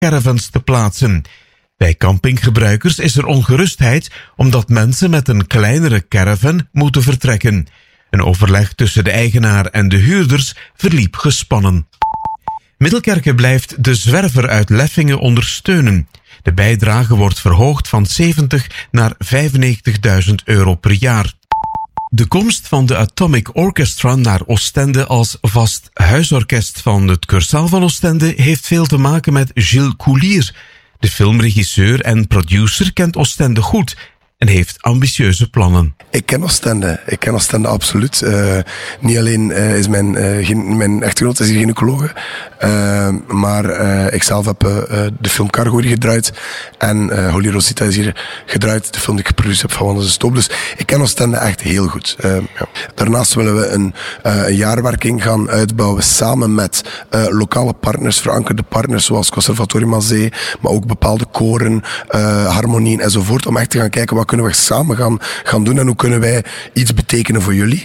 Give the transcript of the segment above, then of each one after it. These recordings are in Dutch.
caravans te plaatsen. Bij campinggebruikers is er ongerustheid omdat mensen met een kleinere caravan moeten vertrekken. Een overleg tussen de eigenaar en de huurders verliep gespannen. Middelkerke blijft de zwerver uit Leffingen ondersteunen. De bijdrage wordt verhoogd van 70 naar 95.000 euro per jaar. De komst van de Atomic Orchestra naar Oostende als vast huisorkest van het Cursaal van Oostende heeft veel te maken met Gilles Coulier. De filmregisseur en producer kent Oostende goed en heeft ambitieuze plannen. Ik ken Oostende absoluut. Niet alleen is mijn echtgenoot is gynaecoloog, maar ik zelf heb de film Cargo hier gedraaid en Holy Rosita is hier gedraaid, de film die ik geproduceerd heb van Wandels de Stoop. Dus ik ken Oostende echt heel goed. Ja. Daarnaast willen we een jaarwerking gaan uitbouwen samen met lokale partners, verankerde partners zoals Conservatorium aan Zee, maar ook bepaalde koren, harmonieën enzovoort, om echt te gaan kijken wat kunnen we samen gaan doen en hoe kunnen wij iets betekenen voor jullie.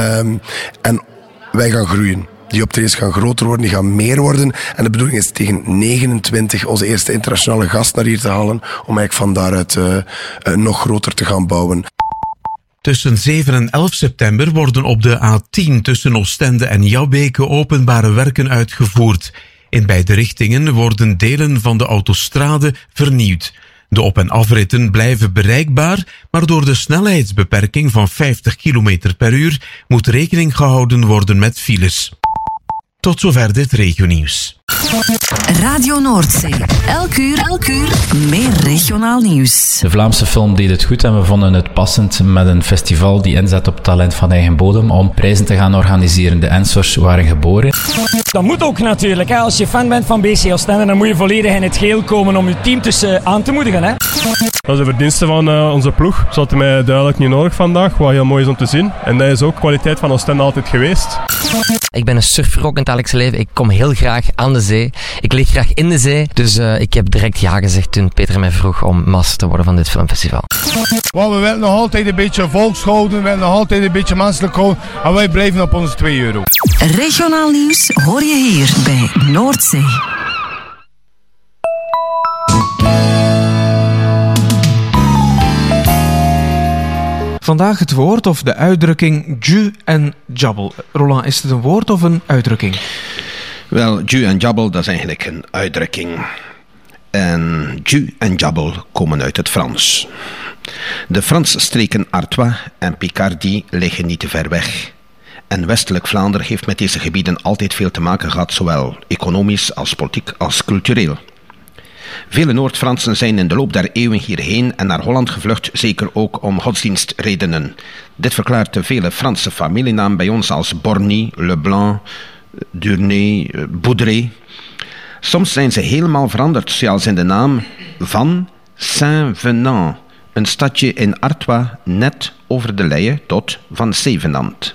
En wij gaan groeien. Die optredens gaan groter worden, die gaan meer worden. En de bedoeling is tegen 29 onze eerste internationale gast naar hier te halen, om eigenlijk van daaruit nog groter te gaan bouwen. Tussen 7 en 11 september worden op de A10 tussen Oostende en Jabbeke openbare werken uitgevoerd. In beide richtingen worden delen van de autostrade vernieuwd. De op- en afritten blijven bereikbaar, maar door de snelheidsbeperking van 50 km per uur moet rekening gehouden worden met files. Tot zover dit regionieuws. Radio Noordzee. Elk uur meer regionaal nieuws. De Vlaamse film deed het goed en we vonden het passend met een festival die inzet op talent van eigen bodem om prijzen te gaan organiseren. De Ensors waren geboren. Dat moet ook natuurlijk. Hè. Als je fan bent van BC Oostende, dan moet je volledig in het geel komen om je team dus aan te moedigen. Hè. Dat is de verdienste van onze ploeg. Ze hadden mij duidelijk niet nodig vandaag, wat heel mooi is om te zien. En dat is ook kwaliteit van Oostende altijd geweest. Ik ben een surfer ook in het dagelijks leven. Ik kom heel graag aan de zee. Ik lig graag in de zee. Dus ik heb direct ja gezegd toen Peter mij vroeg om master te worden van dit filmfestival. We willen nog altijd een beetje volks houden. We willen nog altijd een beetje menselijk houden. En wij blijven op onze €2. Regionaal nieuws hoor je hier bij Noordzee. Vandaag het woord of de uitdrukking Dieu en Jabbel. Roland, is het een woord of een uitdrukking? Wel, Dieu en Jabbel, dat is eigenlijk een uitdrukking. En Dieu en Jabbel komen uit het Frans. De Franse streken Artois en Picardie liggen niet te ver weg. En westelijk Vlaanderen heeft met deze gebieden altijd veel te maken gehad, zowel economisch als politiek als cultureel. Vele Noord-Fransen zijn in de loop der eeuwen hierheen en naar Holland gevlucht, zeker ook om godsdienstredenen. Dit verklaart de vele Franse familienamen bij ons als Borny, Leblanc, Durnay, Boudré. Soms zijn ze helemaal veranderd, zoals in de naam van Saint-Venant, een stadje in Artois net over de Leie tot van Zevenand.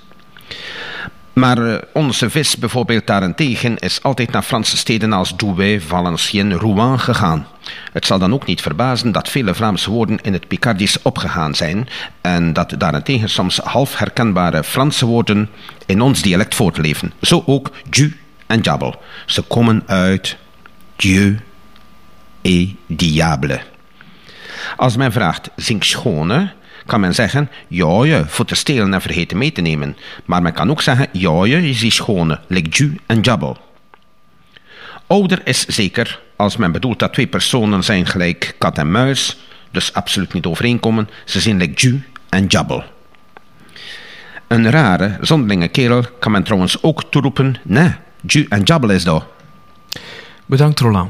Maar onze vis bijvoorbeeld daarentegen is altijd naar Franse steden als Douai, Valenciennes, Rouen gegaan. Het zal dan ook niet verbazen dat vele Vlaamse woorden in het Picardisch opgegaan zijn en dat daarentegen soms half herkenbare Franse woorden in ons dialect voortleven. Zo ook Dieu en Jabbel. Ze komen uit Dieu et diable. Als men vraagt, zing schone, kan men zeggen, ja je, voor te stelen en vergeten mee te nemen. Maar men kan ook zeggen, ja je is die schone, like Dieu en Jabbel. Ouder is zeker, als men bedoelt dat twee personen zijn gelijk kat en muis, dus absoluut niet overeenkomen, ze zijn like Dieu en Jabbel. Een rare, zonderlinge kerel kan men trouwens ook toeroepen, nee, Dieu en Jabbel is dat. Bedankt Roland.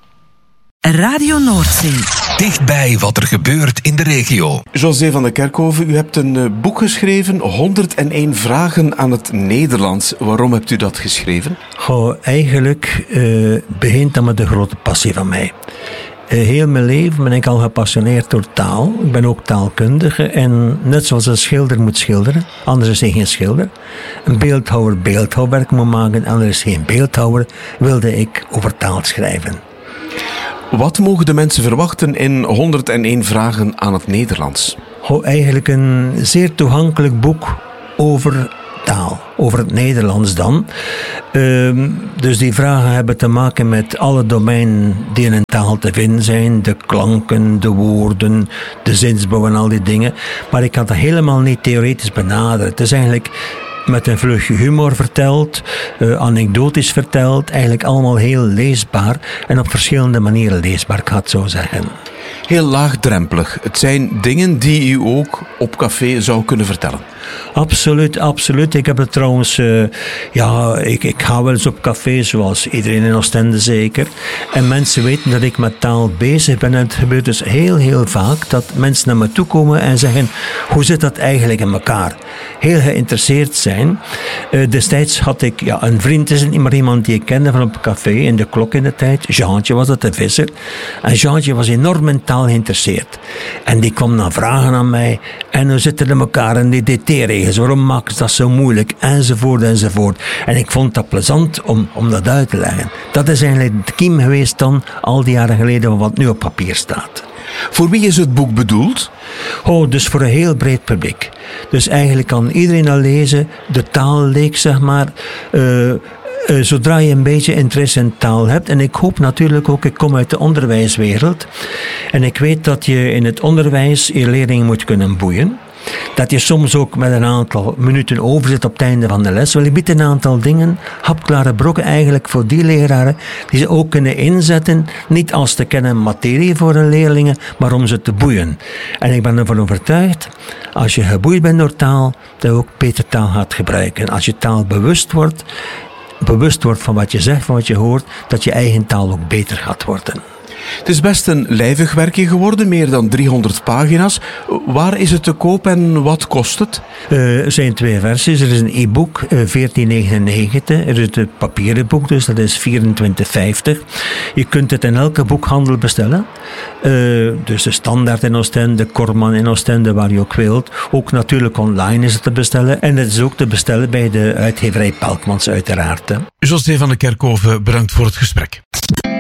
Radio Noordzee. Dichtbij wat er gebeurt in de regio. José van de Kerkhoven, u hebt een boek geschreven, 101 vragen aan het Nederlands. Waarom hebt u dat geschreven? Eigenlijk begint dat met de grote passie van mij. Heel mijn leven ben ik al gepassioneerd door taal. Ik ben ook taalkundige en net zoals een schilder moet schilderen, anders is hij geen schilder. Een beeldhouwer beeldhouwwerk moet maken, anders is geen beeldhouwer, wilde ik over taal schrijven. Wat mogen de mensen verwachten in 101 vragen aan het Nederlands? Eigenlijk een zeer toegankelijk boek over taal, over het Nederlands dan. Dus die vragen hebben te maken met alle domeinen die in een taal te vinden zijn. De klanken, de woorden, de zinsbouw en al die dingen. Maar ik had dat helemaal niet theoretisch benaderd. Het is eigenlijk met een vleugje humor verteld, anekdotisch verteld. Eigenlijk allemaal heel leesbaar en op verschillende manieren leesbaar, ik ga het zo zeggen. Heel laagdrempelig. Het zijn dingen die u ook op café zou kunnen vertellen. Absoluut, absoluut. Ik heb het trouwens... ik ga wel eens op café, zoals iedereen in Oostende zeker. En mensen weten dat ik met taal bezig ben. En het gebeurt dus heel, heel vaak dat mensen naar me toe komen en zeggen: hoe zit dat eigenlijk in elkaar? Heel geïnteresseerd zijn. Destijds had ik een vriend, is niet maar iemand die ik kende van op een café, in de Klok in de tijd. Jeantje was dat, de visser. En Jeantje was enorm in taal geïnteresseerd. En die kwam dan vragen aan mij: en hoe zitten in elkaar in die DT-regels? Waarom maken ze dat zo moeilijk? Enzovoort, enzovoort. En ik vond dat plezant om dat uit te leggen. Dat is eigenlijk de kiem geweest dan, al die jaren geleden, van wat nu op papier staat. Voor wie is het boek bedoeld? Dus voor een heel breed publiek. Dus eigenlijk kan iedereen al lezen. De taalleek, zeg maar. Zodra je een beetje interesse in taal hebt. En ik hoop natuurlijk ook, ik kom uit de onderwijswereld. En ik weet dat je in het onderwijs je leerlingen moet kunnen boeien. Dat je soms ook met een aantal minuten overzit op het einde van de les. Wel, je biedt een aantal dingen, hapklare brokken eigenlijk voor die leraren, die ze ook kunnen inzetten, niet als te kennen materie voor hun leerlingen, maar om ze te boeien. En ik ben ervan overtuigd, als je geboeid bent door taal, dat je ook beter taal gaat gebruiken. Als je taal bewust wordt van wat je zegt, van wat je hoort, dat je eigen taal ook beter gaat worden. Het is best een lijvig werkje geworden, meer dan 300 pagina's. Waar is het te koop en wat kost het? Er zijn 2 versies. Er is een e-book, 14,99. Er is het papieren boek, dus dat is 24,50. Je kunt het in elke boekhandel bestellen. Dus de Standaard in Oostende, Korman in Oostende, waar je ook wilt. Ook natuurlijk online is het te bestellen. En het is ook te bestellen bij de uitgeverij Pelkmans uiteraard. José van de Kerkhoven, bedankt voor het gesprek.